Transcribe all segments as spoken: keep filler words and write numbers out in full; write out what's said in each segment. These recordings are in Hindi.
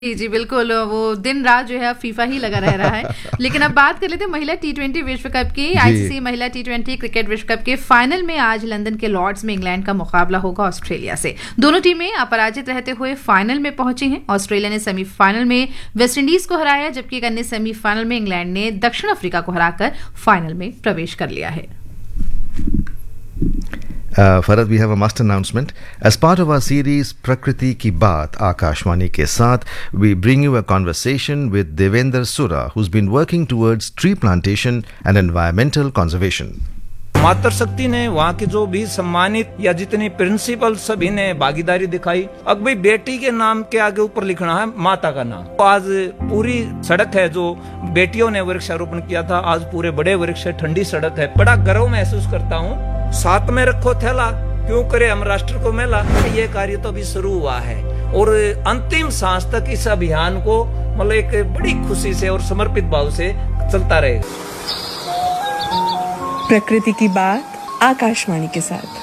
जी जी बिल्कुल, वो दिन रात जो है फीफा ही लगा रह रहा है। लेकिन अब बात कर लेते हैं महिला टी ट्वेंटी विश्व कप की। आईसीसी महिला टी ट्वेंटी क्रिकेट विश्व कप के फाइनल में आज लंदन के लॉर्ड्स में इंग्लैंड का मुकाबला होगा ऑस्ट्रेलिया से। दोनों टीमें अपराजित रहते हुए फाइनल में पहुंची हैं। ऑस्ट्रेलिया ने सेमीफाइनल में वेस्टइंडीज को हराया, जबकि एक अन्य सेमीफाइनल में इंग्लैंड ने दक्षिण अफ्रीका को हराकर फाइनल में प्रवेश कर लिया है। Uh, Farad, we have a must announcement. As part of our series Prakriti Ki Baat, Akashwani ke saath, we bring you a conversation with Devendra Sura, who's been working towards tree plantation and environmental conservation. मातृशक्ति ने वहाँ के जो भी सम्मानित या जितने प्रिंसिपल सभी ने भागीदारी दिखाई। अब भाई बेटी के नाम के आगे ऊपर लिखना है माता का नाम। तो आज पूरी सड़क है जो बेटियों ने वृक्षारोपण किया था, आज पूरे बड़े वृक्ष है, ठंडी सड़क है। बड़ा गर्व महसूस करता हूँ। साथ में रखो थैला, क्यों करे हम राष्ट्र को मेला। ये कार्य तो अभी शुरू हुआ है और अंतिम सांस तक इस अभियान को मतलब एक बड़ी खुशी से और समर्पित भाव से चलता रहेगा। प्रकृति की बात आकाशवाणी के साथ।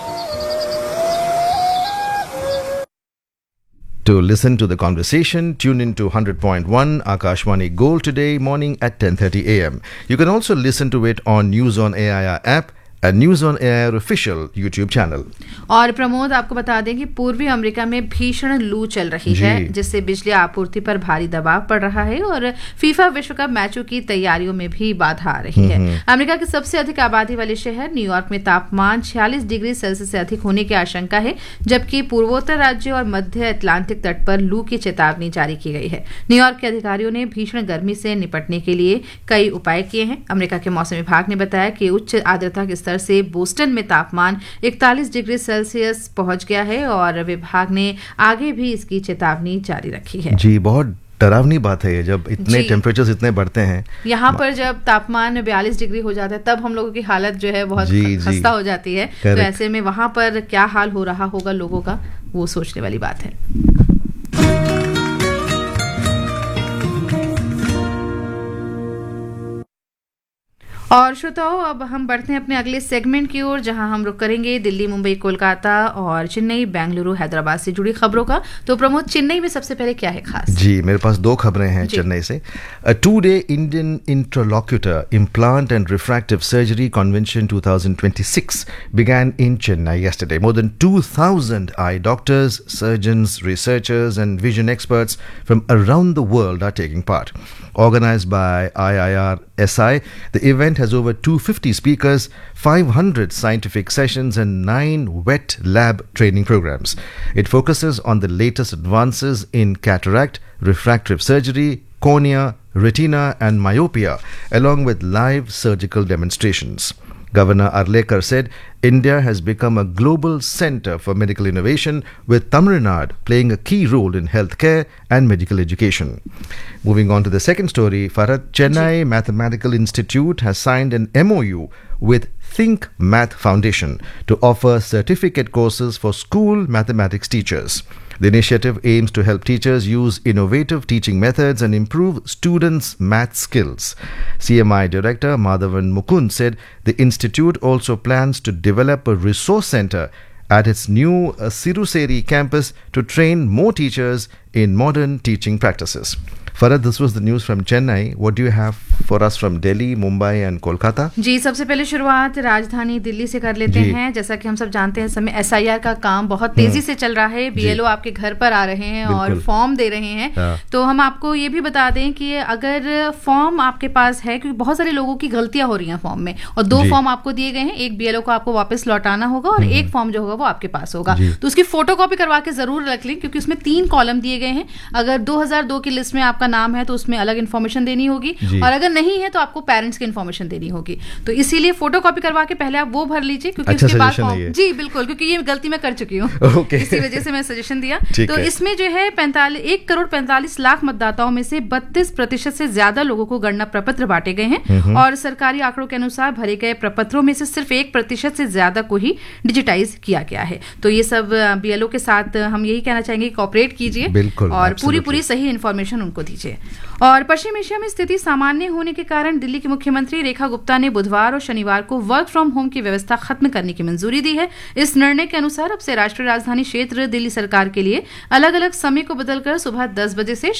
To listen to the conversation, tune in to one hundred point one Akashwani Gold today morning at ten thirty a m. You can also listen to it on News on A I R app, a News on A I R official YouTube channel. और प्रमोद, आपको बता दें कि पूर्वी अमेरिका में भीषण लू चल रही है, जिससे बिजली आपूर्ति पर भारी दबाव पड़ रहा है और फीफा विश्व कप मैचों की तैयारियों में भी बाधा आ रही है। अमेरिका के सबसे अधिक आबादी वाले शहर न्यूयॉर्क में तापमान छियालीस डिग्री सेल्सियस से अधिक होने की आशंका है, जबकि पूर्वोत्तर राज्यों और मध्य अटलांटिक तट पर लू की चेतावनी जारी की गई है। न्यूयॉर्क के अधिकारियों ने भीषण गर्मी से निपटने के लिए कई उपाय किए हैं। अमेरिका के मौसम विभाग ने बताया कि उच्च आर्द्रता के स्तर से बोस्टन में तापमान इकतालीस डिग्री सेल्सियस पहुंच गया है और विभाग ने आगे भी इसकी चेतावनी जारी रखी है। जी, बहुत डरावनी बात है ये, जब इतने टेम्परेचर्स इतने बढ़ते हैं। यहाँ पर जब तापमान बयालीस डिग्री हो जाता है तब हम लोगों की हालत जो है बहुत खस्ता हो जाती है। तो ऐसे में वहां पर क्या हाल हो रहा होगा लोगों का, वो सोचने वाली बात है। और श्रोताओं, अब हम बढ़ते हैं अपने अगले सेगमेंट की ओर, जहां हम रुक करेंगे दिल्ली, मुंबई, कोलकाता और चेन्नई, बेंगलुरु, हैदराबाद से जुड़ी खबरों का। तो प्रमोद, चेन्नई में सबसे पहले क्या है खास? जी, मेरे पास दो खबरें हैं चेन्नई से। अ to day Indian interlocutor implant and refractive surgery convention twenty twenty-six began in Chennai yesterday. More than two thousand eye doctors, surgeons, researchers and vision experts from around the world are taking part. Organized by I I R S I, the event has over two hundred fifty speakers, five hundred scientific sessions and nine wet lab training programs. It focuses on the latest advances in cataract, refractive surgery, cornea, retina and myopia, along with live surgical demonstrations. Governor Arlekar said India has become a global center for medical innovation, with Tamil Nadu playing a key role in healthcare and medical education. Moving on to the second story, Farad, Chennai Mathematical Institute has signed an M O U with Think Math Foundation to offer certificate courses for school mathematics teachers. The initiative aims to help teachers use innovative teaching methods and improve students' math skills. C M I Director Madhavan Mukund said the institute also plans to develop a resource center at its new uh, Siruseri campus to train more teachers in modern teaching practices. Farad, this was the news from Chennai. What do you have for us from Delhi, Mumbai and Kolkata? जी, सबसे पहले शुरुआत राजधानी दिल्ली से कर लेते हैं। जैसा कि हम सब जानते हैं, समय एस आई आर का काम बहुत तेजी से चल रहा है। बी एल ओ आपके घर पर आ रहे हैं और फॉर्म दे रहे हैं। तो हम आपको ये भी बता दें कि अगर फॉर्म आपके पास है, क्योंकि बहुत सारे लोगों की गलतियां हो रही हैं फॉर्म में, और दो फॉर्म आपको दिए गए हैं, एक बी एल ओ को आपको वापस लौटाना होगा और एक फॉर्म जो होगा वो आपके पास होगा। तो उसकी फोटो कॉपी करवा के जरूर रख लें, क्योंकि उसमें तीन कॉलम दिए गए हैं। अगर दो हज़ार दो की लिस्ट में आपका नाम है तो उसमें अलग इन्फॉर्मेशन देनी होगी, और अगर नहीं है तो आपको पेरेंट्स की इन्फॉर्मेशन देनी होगी। तो इसीलिए फोटो कॉपी करवा के पहले आप वो भर लीजिए, क्योंकि अच्छा, उसके बाद फॉर्म, जी बिल्कुल, क्योंकि ये गलती मैं कर चुकी हूँ। okay. इसी वजह से मैं सजेशन दिया। तो इसमें जो है पैंतालीस एक करोड़ पैंतालीस लाख मतदाताओं में से बत्तीस प्रतिशत से ज्यादा लोगों को गणना प्रपत्र बांटे गए हैं, और सरकारी आंकड़ों के अनुसार भरे गए प्रपत्रों में से सिर्फ एक प्रतिशत से ज्यादा को ही डिजिटाइज किया गया है। तो ये सब बी एल ओ के साथ हम यही कहना चाहेंगे, कॉपरेट कीजिए और पूरी पूरी सही इन्फॉर्मेशन उनको दीजिए। और पश्चिम एशिया में स्थिति सामान्य होने के कारण दिल्ली की मुख्यमंत्री रेखा गुप्ता ने बुधवार और शनिवार को वर्क फ्रॉम होम की व्यवस्था खत्म करने की मंजूरी दी है। इस निर्णय के अनुसार अब से राष्ट्रीय राजधानी क्षेत्र दिल्ली सरकार के लिए अलग अलग समय को बदलकर सुबह दस बजे से